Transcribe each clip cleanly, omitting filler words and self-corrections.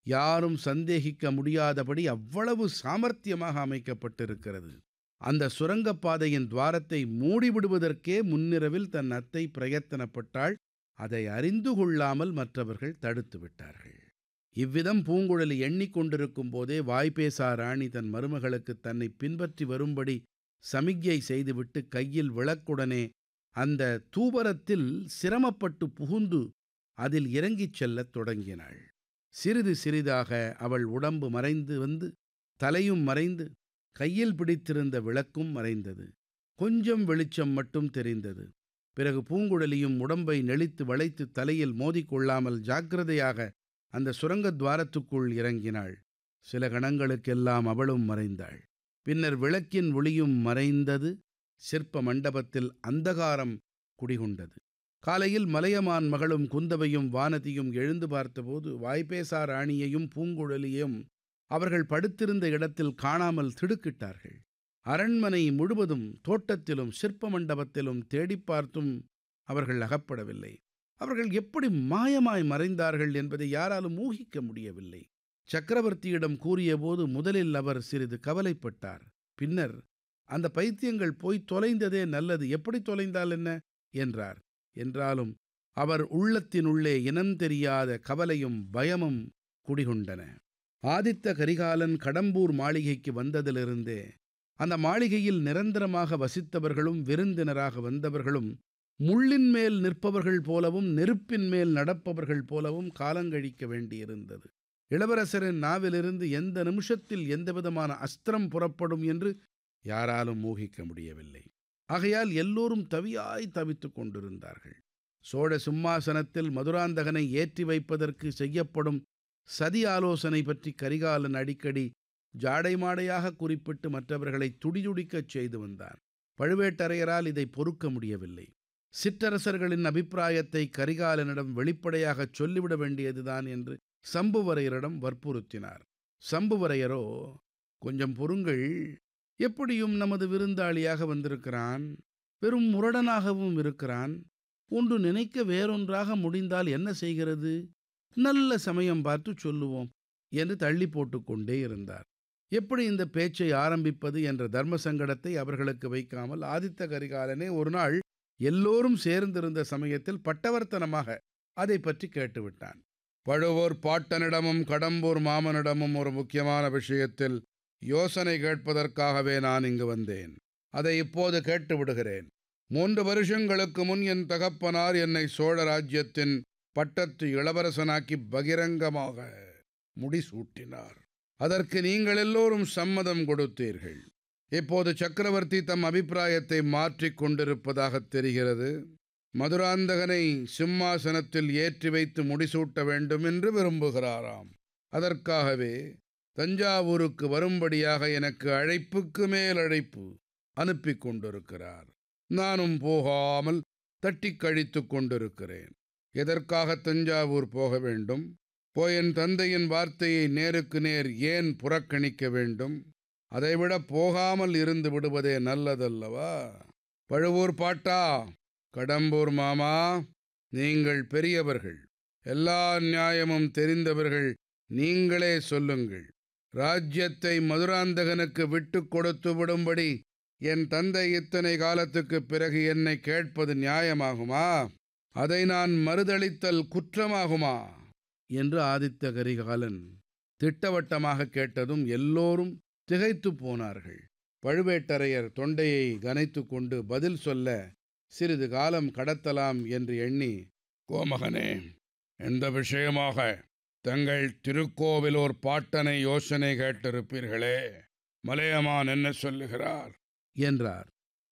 யாரும் சந்தேகிக்க முடியாதபடி அவ்வளவு சாமர்த்தியமாக அமைக்கப்பட்டிருக்கிறது. அந்த சுரங்கப்பாதையின் துவாரத்தை மூடிவிடுவதற்கே முன்னிரவில் தன் அத்தை பிரயத்தனப்பட்டாள். அதை அறிந்து கொள்ளாமல் மற்றவர்கள் தடுத்து விட்டார்கள். இவ்விதம் பூங்குழலி எண்ணிக்கொண்டிருக்கும் போதே வாய்பேசா ராணி தன் மருமகளுக்கு தன்னை பின்பற்றி வரும்படி சமிக்ஞை செய்துவிட்டு கையில் விளக்குடனே அந்த தூபரத்தில் சிரமப்பட்டு புகுந்து அதில் இறங்கிச் செல்லத் தொடங்கினாள். சிறிது சிறிதாக அவள் உடம்பு மறைந்து வந்து தலையும் மறைந்து கையில் பிடித்திருந்த விளக்கும் மறைந்தது. கொஞ்சம் வெளிச்சம் மட்டும் தெரிந்தது. பிறகு பூங்குழலியும் உடம்பை நெளித்து வளைத்து தலையில் மோதிக்கொள்ளாமல் ஜாக்கிரதையாக அந்த சுரங்கத் துவாரத்துக்குள் இறங்கினாள். சில கணங்களுக்கெல்லாம் அவளும் மறைந்தாள். பின்னர் விளக்கின் ஒளியும் மறைந்தது. சிற்ப மண்டபத்தில் அந்தகாரம் குடிகொண்டது. காலையில் மலையமான் மகளும் குந்தவையும் வானதியும் எழுந்து பார்த்தபோது வாய்பேசா ராணியையும் பூங்குழலியும் அவர்கள் படுத்திருந்த இடத்தில் காணாமல் திடுக்கிட்டார்கள். அரண்மனை முழுவதும் தோட்டத்திலும் சிற்ப மண்டபத்திலும் தேடிப் பார்த்தும் அவர்கள் அகப்படவில்லை. அவர்கள் எப்படி மாயமாய் மறைந்தார்கள் என்பதை யாராலும் ஊகிக்க முடியவில்லை. சக்கரவர்த்தியிடம் கூறியபோது முதலில் அவர் சிறிது கவலைப்பட்டார். பின்னர் அந்த பைத்தியங்கள் போய் தொலைந்ததே நல்லது, எப்படி தொலைந்தால் என்ன என்றார். என்றாலும் அவர் உள்ளத்தினுள்ளே இனம் தெரியாத கவலையும் பயமும் குடிகொண்டன. ஆதித்த கரிகாலன் கடம்பூர் மாளிகைக்கு வந்ததிலிருந்தே அந்த மாளிகையில் நிரந்தரமாக வசித்தவர்களும் விருந்தினராக வந்தவர்களும் முள்ளின் மேல் நிற்பவர்கள் போலவும் நெருப்பின் மேல் நடப்பவர்கள் போலவும் காலங்கழிக்க வேண்டியிருந்தது. இளவரசரின் நாவிலிருந்து எந்த நிமிஷத்தில் எந்தவிதமான அஸ்திரம் புறப்படும் என்று யாராலும் ஊகிக்க முடியவில்லை. ஆகையால் எல்லோரும் தவியாய் தவித்துக் கொண்டிருந்தார்கள். சோழ சிம்மாசனத்தில் மதுராந்தகனை ஏற்றி வைப்பதற்கு செய்யப்படும் சதி ஆலோசனை பற்றி கரிகாலன் அடிக்கடி ஜாடைமாடையாக குறிப்பிட்டு மற்றவர்களை துடிதுடிக்கச் செய்து வந்தான். பழுவேட்டரையரால் இதை பொறுக்க முடியவில்லை. சிற்றரசர்களின் அபிப்பிராயத்தை கரிகாலனிடம் வெளிப்படையாகச் சொல்லிவிட வேண்டியதுதான் என்று சம்புவரையரிடம் வற்புறுத்தினார். சம்புவரையரோ, கொஞ்சம் பொறுங்கள், எப்படியும் நமது விருந்தாளியாக வந்திருக்கிறான், பெரும் முரடனாகவும் இருக்கிறான், ஒன்று நினைக்க வேறொன்றாக முடிந்தால் என்ன செய்கிறது, நல்ல சமயம் பார்த்து சொல்லுவோம் என்று தள்ளி போட்டுக்கொண்டே இருந்தார். எப்படி இந்த பேச்சை ஆரம்பிப்பது என்ற தர்ம சங்கடத்தை அவர்களுக்கு வைக்காமல் ஆதித்த கரிகாலனே ஒரு நாள் எல்லோரும் சேர்ந்திருந்த சமயத்தில் பட்டவர்த்தனமாக அதை பற்றி கேட்டுவிட்டான். பழுவூர் பாட்டனிடமும் கடம்பூர் மாமனிடமும் ஒரு முக்கியமான விஷயத்தில் யோசனை கேட்பதற்காகவே நான் இங்கு வந்தேன். அதை இப்போது கேட்டு விடுகிறேன். 3 வருஷங்களுக்கு முன் என் தகப்பனார் என்னை சோழ ராஜ்யத்தின் பட்டத்து இளவரசனாக்கி பகிரங்கமாக முடிசூட்டினார். அதற்கு நீங்கள் எல்லோரும் சம்மதம் கொடுத்தீர்கள். இப்போது சக்கரவர்த்தி தம் அபிப்பிராயத்தை மாற்றிக் கொண்டிருப்பதாக தெரிகிறது. மதுராந்தகனை சிம்மாசனத்தில் ஏற்றி வைத்து முடிசூட்ட வேண்டும் என்று விரும்புகிறாராம். அதற்காகவே தஞ்சாவூருக்கு வரும்படியாக எனக்கு அழைப்புக்கு மேல் அழைப்பு அனுப்பி கொண்டிருக்கிறார். நானும் போகாமல் தட்டி கழித்து கொண்டிருக்கிறேன். எதற்காக தஞ்சாவூர் போக வேண்டும்? போய் என் தந்தையின் வார்த்தையை நேருக்கு நேர் ஏன் புறக்கணிக்க வேண்டும்? அதைவிட போகாமல் இருந்து விடுவதே நல்லதல்லவா? பழுவூர் பாட்டா, கடம்பூர் மாமா, நீங்கள் பெரியவர்கள், எல்லா நியாயமும் தெரிந்தவர்கள், நீங்களே சொல்லுங்கள். ராஜ்யத்தை மதுராந்தகனுக்கு விட்டு கொடுத்து விடும்படி என் தந்தை இத்தனை காலத்துக்கு பிறகு என்னை கேட்பது நியாயமாகுமா? அதை நான் மறுதளித்தல் குற்றமாகுமா என்று ஆதித்த கரிகாலன் திட்டவட்டமாக கேட்டதும் எல்லோரும் திகைத்து போனார்கள். பழுவேட்டரையர் தொண்டையை கனைத்து கொண்டு பதில் சொல்ல சிறிது காலம் கடத்தலாம் என்று எண்ணி, கோமகனே, எந்த விஷயமாக தங்கள் திருக்கோவிலூர் பாட்டனை யோசனை கேட்டிருப்பீர்களே, மலையமான் என்ன சொல்லுகிறார் என்றார்.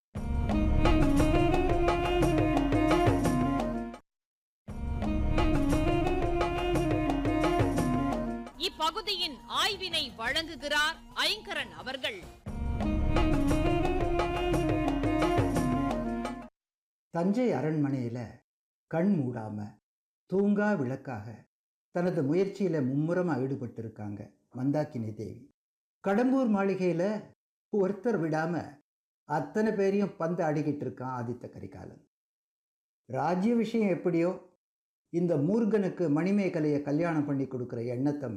இப்பகுதியின் ஆய்வினை வழங்குகிறார் ஐங்கரன் அவர்கள். தஞ்சை அரண்மனையில கண் மூடாம தூங்கா விளக்காக தனது முயற்சியில மும்முரமா ஈடுபட்டிருக்காங்க மந்தாக்கினி தேவி. கடம்பூர் மாளிகையில ஒருத்தர் விடாம அத்தனை பேரையும் பந்து அடிக்கிட்டு இருக்கான் ஆதித்த கரிகாலன். ராஜ்ய விஷயம் எப்படியோ, இந்த மூர்கனுக்கு மணிமேகலையை கல்யாணம் பண்ணி கொடுக்குற எண்ணத்தை